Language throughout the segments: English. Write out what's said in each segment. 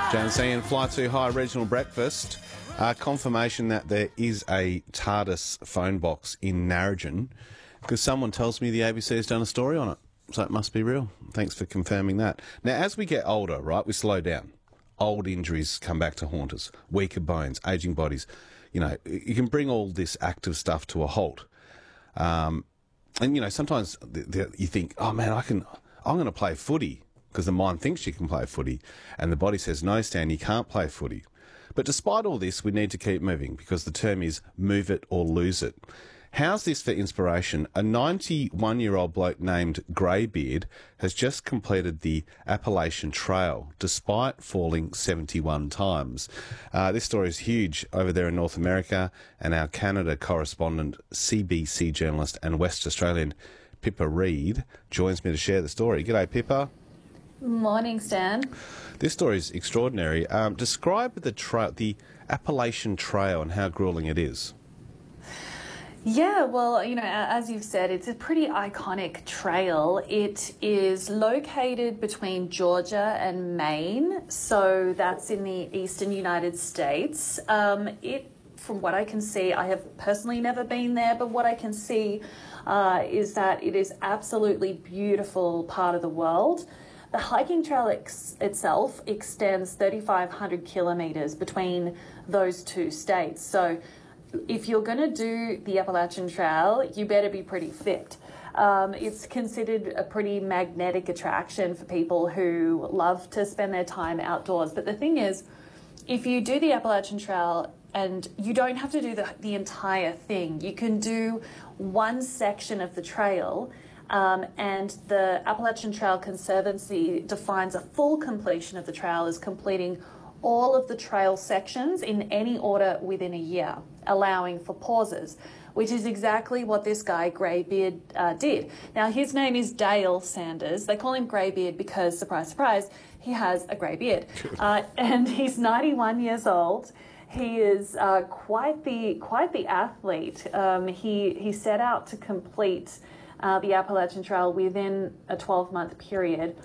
Janice, Fly Too High regional breakfast. Confirmation that there is a TARDIS phone box in Narrogin because someone tells me the ABC has done a story on it. So it must be real. Thanks for confirming that. Now, as we get older, right, we slow down. Old injuries come back to haunt us. Weaker bones, ageing bodies. You know, you can bring all this active stuff to a halt. And, you know, sometimes you think, oh, man, I'm going to play footy because the mind thinks you can play footy. And the body says, no, Stan, you can't play footy. But despite all this, we need to keep moving because the term is move it or lose it. How's this for inspiration? A 91-year-old bloke named Greybeard has just completed the Appalachian Trail despite falling 71 times. This story is huge over there in North America, and our Canada correspondent, CBC journalist and West Australian Pippa Reid joins me to share the story. G'day, Pippa. Morning, Stan. This story is extraordinary. Describe the Appalachian Trail and how gruelling it is. Yeah, well, you know, as you've said, it's a pretty iconic trail. It is located between Georgia and Maine, so that's in the eastern United States. From what I can see, I have personally never been there, but what I can see is that it is absolutely beautiful part of the world. The hiking trail itself extends 3,500 kilometres between those two states. So if you're going to do the Appalachian Trail, you better be pretty fit. It's considered a pretty magnetic attraction for people who love to spend their time outdoors. But the thing is, if you do the Appalachian Trail, and you don't have to do the entire thing, you can do one section of the trail, and the Appalachian Trail Conservancy defines a full completion of the trail as completing all of the trail sections in any order within a year, allowing for pauses, which is exactly what this guy, Greybeard, did. Now, his name is Dale Sanders. They call him Greybeard because, surprise, surprise, he has a grey beard. And he's 91 years old. He is quite the athlete. He set out to complete the Appalachian Trail within a 12-month period.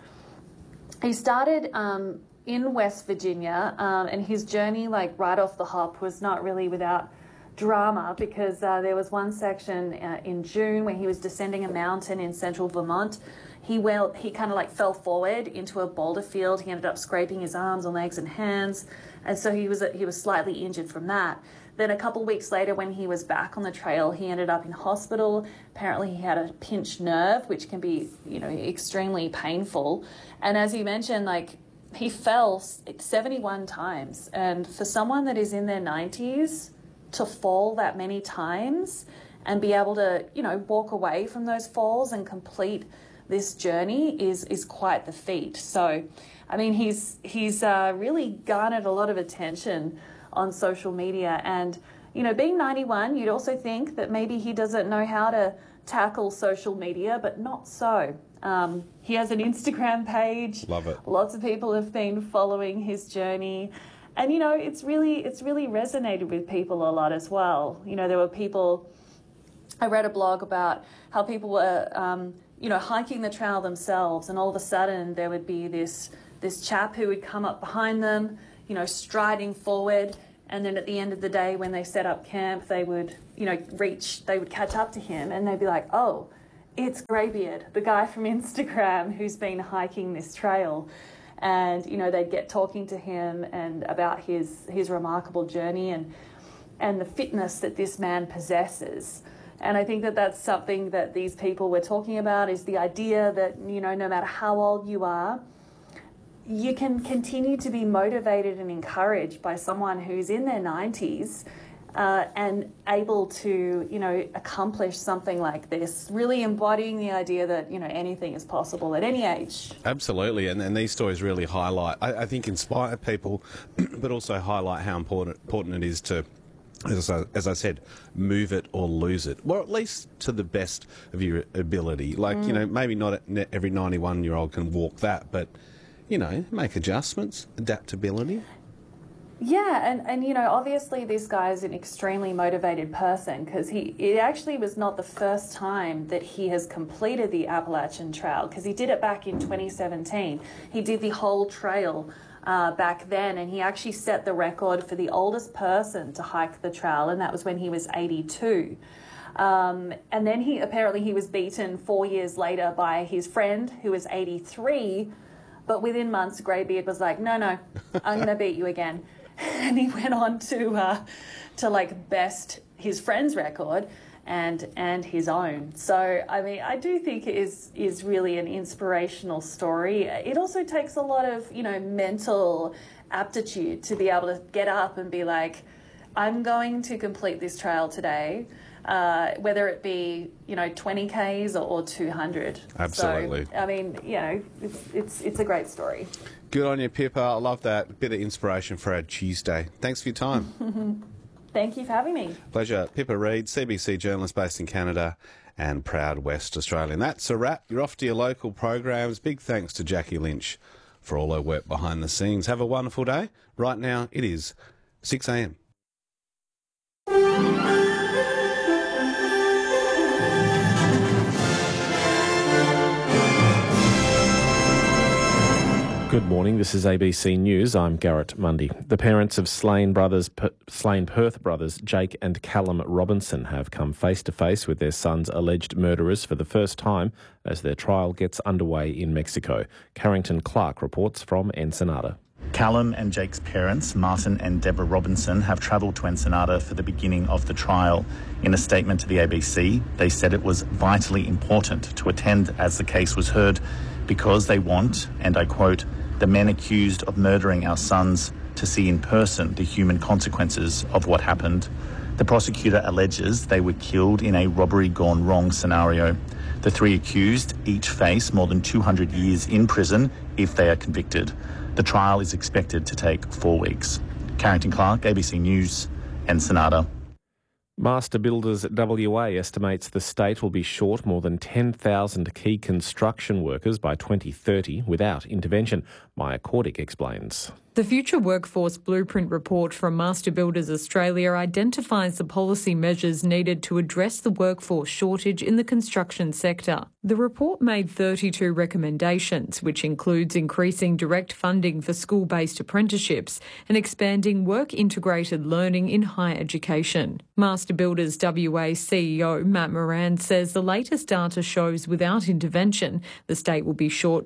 He started in West Virginia, and his journey, like right off the hop, was not really without drama because there was one section in June when he was descending a mountain in central Vermont. He kind of like fell forward into a boulder field. He ended up scraping his arms and legs and hands, and so he was slightly injured from that. Then a couple weeks later, when he was back on the trail, he ended up in hospital. Apparently, he had a pinched nerve, which can be, you know, extremely painful. And as you mentioned, like, he fell 71 times. And for someone that is in their 90s to fall that many times and be able to, you know, walk away from those falls and complete this journey is quite the feat. So, I mean, he's really garnered a lot of attention on social media. And, you know, being 91, you'd also think that maybe he doesn't know how to tackle social media, but not so. He has an Instagram page. Love it. Lots of people have been following his journey. And, you know, it's really resonated with people a lot as well. You know, there were people, I read a blog about how people were, you know, hiking the trail themselves, and all of a sudden there would be this chap who would come up behind them, you know, striding forward, and then at the end of the day when they set up camp, they would, you know, they would catch up to him and they'd be like, oh, it's Greybeard, the guy from Instagram who's been hiking this trail. And, you know, they'd get talking to him and about his remarkable journey and the fitness that this man possesses. And I think that that's something that these people were talking about, is the idea that, you know, no matter how old you are, you can continue to be motivated and encouraged by someone who's in their 90s and able to, you know, accomplish something like this, really embodying the idea that, you know, anything is possible at any age. Absolutely, and these stories really highlight, I think, inspire people, but also highlight how important it is to, as I said, move it or lose it, or at least to the best of your ability. Like, you know, maybe not every 91-year-old can walk that, but, you know, make adjustments, adaptability. Yeah, and you know, obviously this guy is an extremely motivated person because it actually was not the first time that he has completed the Appalachian Trail, because he did it back in 2017. He did the whole trail back then, and he actually set the record for the oldest person to hike the trail, and that was when he was 82. And then he was beaten 4 years later by his friend who was 83, but within months Greybeard was like, no, I'm going to beat you again. And he went on to best his friend's record and his own. So, I mean, I do think it is really an inspirational story. It also takes a lot of, mental aptitude to be able to get up and be like, I'm going to complete this trail today, whether it be, 20 Ks or 200. Absolutely. So, I mean, it's a great story. Good on you, Pippa. I love that. Bit of inspiration for our Tuesday. Thanks for your time. Thank you for having me. Pleasure. Pippa Reid, CBC journalist based in Canada and proud West Australian. That's a wrap. You're off to your local programs. Big thanks to Jackie Lynch for all her work behind the scenes. Have a wonderful day. Right now it is 6 a.m. Good morning, this is ABC News. I'm Garrett Mundy. The parents of slain Perth brothers Jake and Callum Robinson have come face to face with their son's alleged murderers for the first time as their trial gets underway in Mexico. Carrington Clark reports from Ensenada. Callum and Jake's parents, Martin and Deborah Robinson, have travelled to Ensenada for the beginning of the trial. In a statement to the ABC, they said it was vitally important to attend as the case was heard because they want, and I quote, the men accused of murdering our sons to see in person the human consequences of what happened. The prosecutor alleges they were killed in a robbery gone wrong scenario. The three accused each face more than 200 years in prison if they are convicted. The trial is expected to take 4 weeks. Carrington Clark, ABC News, Ensenada. Master Builders WA estimates the state will be short more than 10,000 key construction workers by 2030 without intervention. Maya Cordick explains. The Future Workforce Blueprint report from Master Builders Australia identifies the policy measures needed to address the workforce shortage in the construction sector. The report made 32 recommendations, which includes increasing direct funding for school-based apprenticeships and expanding work-integrated learning in higher education. Master Builders WA CEO Matt Moran says the latest data shows without intervention, the state will be short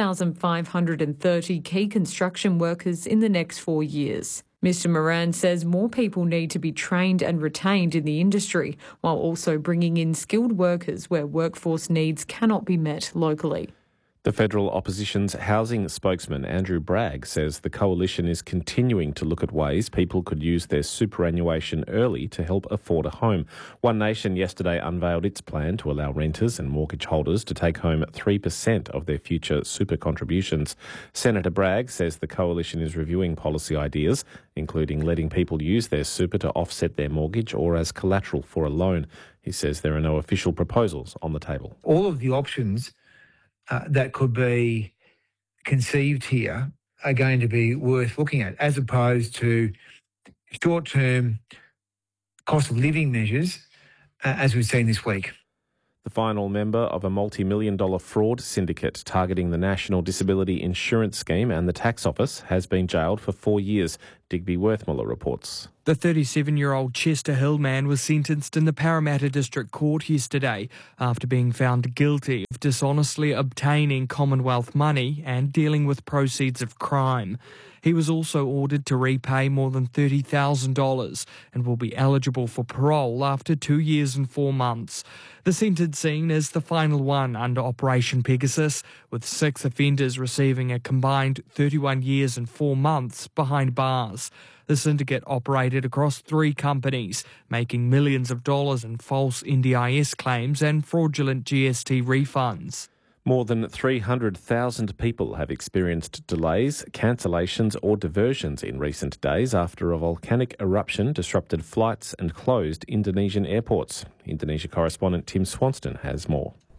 10,530 key construction workers in the next 4 years. Mr Moran says more people need to be trained and retained in the industry, while also bringing in skilled workers where workforce needs cannot be met locally. The Federal Opposition's housing spokesman, Andrew Bragg, says the coalition is continuing to look at ways people could use their superannuation early to help afford a home. One Nation yesterday unveiled its plan to allow renters and mortgage holders to take home 3% of their future super contributions. Senator Bragg says the coalition is reviewing policy ideas, including letting people use their super to offset their mortgage or as collateral for a loan. He says there are no official proposals on the table. All of the options that could be conceived here are going to be worth looking at, as opposed to short-term cost of living measures, as we've seen this week. The final member of a multi-million-dollar fraud syndicate targeting the National Disability Insurance Scheme and the Tax Office has been jailed for 4 years. Digby Worthmuller reports. The 37-year-old Chester Hill man was sentenced in the Parramatta District Court yesterday after being found guilty of dishonestly obtaining Commonwealth money and dealing with proceeds of crime. He was also ordered to repay more than $30,000 and will be eligible for parole after 2 years and 4 months. The sentencing is the final one under Operation Pegasus, with 6 offenders receiving a combined 31 years and 4 months behind bars. The syndicate operated across 3 companies, making millions of dollars in false NDIS claims and fraudulent GST refunds. More than 300,000 people have experienced delays, cancellations or diversions in recent days after a volcanic eruption disrupted flights and closed Indonesian airports. Indonesia correspondent Tim Swanston has more.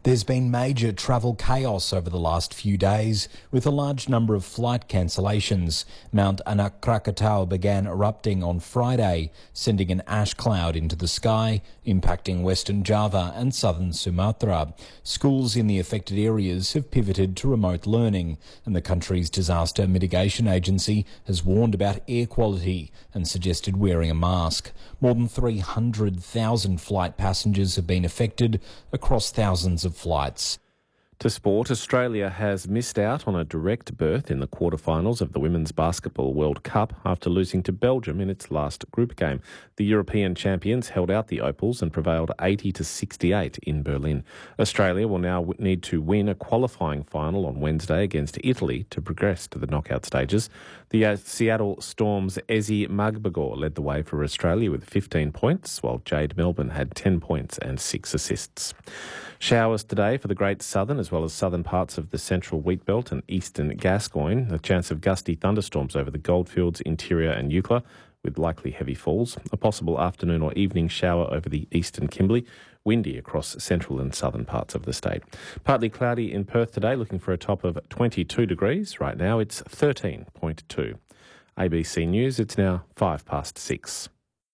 There's been major travel chaos over the last few days, with a large number of flight cancellations. Mount Anak Krakatau began erupting on Friday, sending an ash cloud into the sky, impacting Western Java and southern Sumatra. Schools in the affected areas have pivoted to remote learning, and the country's disaster mitigation agency has warned about air quality and suggested wearing a mask. More than 300,000 flight passengers have been affected across thousands of flights. To sport, Australia has missed out on a direct berth in the quarterfinals of the Women's Basketball World Cup after losing to Belgium in its last group game. The European champions held out the Opals and prevailed 80-68 in Berlin. Australia will now need to win a qualifying final on Wednesday against Italy to progress to the knockout stages. The Seattle Storm's Ezi Magbagor led the way for Australia with 15 points, while Jade Melbourne had 10 points and 6 assists. Showers today for the Great Southern as well as southern parts of the central Wheatbelt and eastern Gascoyne. A chance of gusty thunderstorms over the Goldfields, Interior and Eucla with likely heavy falls. A possible afternoon or evening shower over the eastern Kimberley. Windy across central and southern parts of the state. Partly cloudy in Perth today, looking for a top of 22 degrees. Right now it's 13.2. ABC News, it's now 6:05.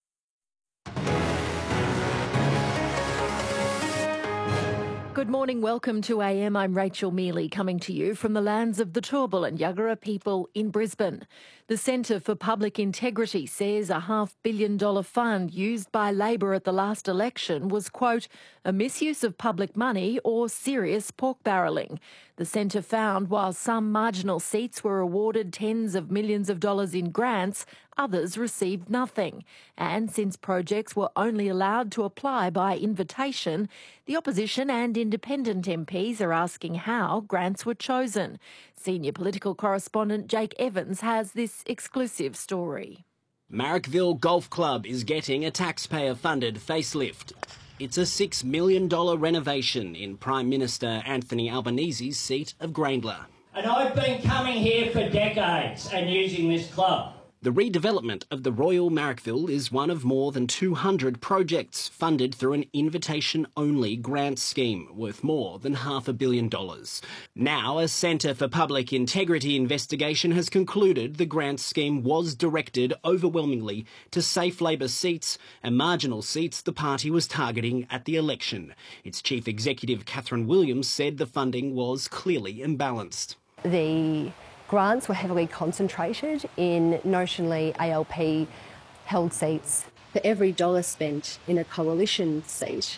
Good morning, welcome to AM. I'm Rachel Mealy, coming to you from the lands of the Turrbal and Yagara people in Brisbane. The Centre for Public Integrity says a $500 million fund used by Labor at the last election was, quote, a misuse of public money or serious pork barrelling. The centre found while some marginal seats were awarded tens of millions of dollars in grants, others received nothing. And since projects were only allowed to apply by invitation, the opposition and independent MPs are asking how grants were chosen. Senior political correspondent Jake Evans has this exclusive story. Marrickville Golf Club is getting a taxpayer-funded facelift. It's a $6 million renovation in Prime Minister Anthony Albanese's seat of Grayndler. And I've been coming here for decades and using this club. The redevelopment of the Royal Marrickville is one of more than 200 projects funded through an invitation-only grant scheme worth more than $500 million. Now, a Centre for Public Integrity investigation has concluded the grant scheme was directed overwhelmingly to safe Labor seats and marginal seats the party was targeting at the election. Its chief executive, Catherine Williams, said the funding was clearly imbalanced. The grants were heavily concentrated in notionally ALP held seats. For every dollar spent in a coalition seat,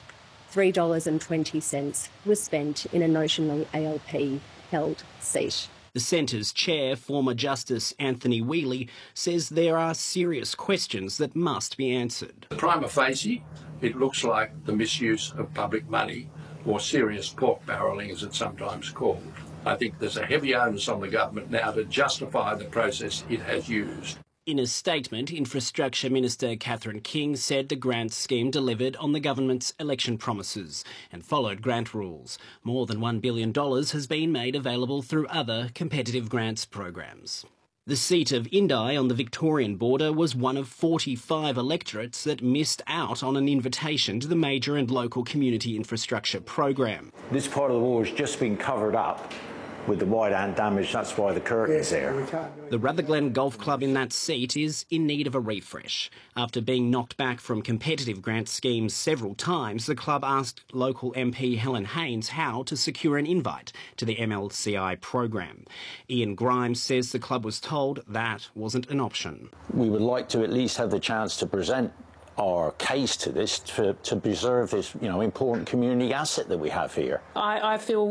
$3.20 was spent in a notionally ALP held seat. The Centre's chair, former Justice Anthony Whealy, says there are serious questions that must be answered. Prima facie, it looks like the misuse of public money, or serious pork barrelling as it's sometimes called. I think there's a heavy onus on the government now to justify the process it has used. In a statement, Infrastructure Minister Catherine King said the grant scheme delivered on the government's election promises and followed grant rules. More than $1 billion has been made available through other competitive grants programs. The seat of Indi on the Victorian border was one of 45 electorates that missed out on an invitation to the major and local community infrastructure program. This part of the war has just been covered up with the white ant damage. That's why the curtain's there. The Rutherglen Golf Club in that seat is in need of a refresh. After being knocked back from competitive grant schemes several times, the club asked local MP Helen Haynes how to secure an invite to the MLCI program. Ian Grimes says the club was told that wasn't an option. We would like to at least have the chance to present our case to this, to preserve this, important community asset that we have here. I feel